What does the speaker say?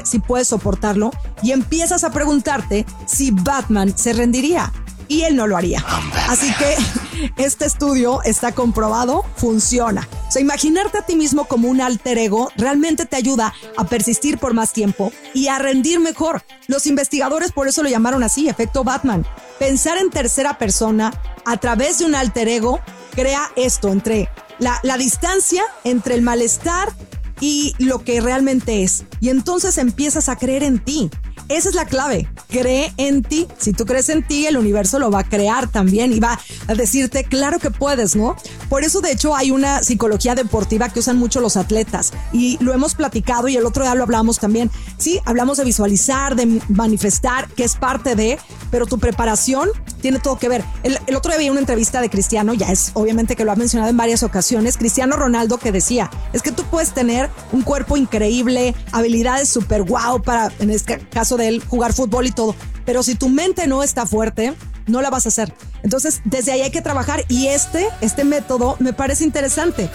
si puedes soportarlo y empiezas a preguntarte si Batman se rendiría. Y él no lo haría. Así que este estudio está comprobado, funciona. O sea, imaginarte a ti mismo como un alter ego realmente te ayuda a persistir por más tiempo y a rendir mejor. Los investigadores por eso lo llamaron así, efecto Batman. Pensar en tercera persona a través de un alter ego crea esto, entre la distancia entre el malestar y lo que realmente es. Y entonces empiezas a creer en ti. Esa es la clave, cree en ti. Si tú crees en ti, el universo lo va a crear también y va a decirte, claro que puedes, ¿no? Por eso, de hecho, hay una psicología deportiva que usan mucho los atletas y lo hemos platicado y el otro día lo hablamos también. Sí, hablamos de visualizar, de manifestar, que es parte de, pero tu preparación tiene todo que ver. El otro día vi una entrevista de Cristiano, ya es obviamente que lo ha mencionado en varias ocasiones, Cristiano Ronaldo, que decía, es que tú puedes tener un cuerpo increíble, habilidades súper guau para, en este caso de él, jugar fútbol y todo, pero si tu mente no está fuerte, no la vas a hacer. Entonces, desde ahí hay que trabajar y este método me parece interesante.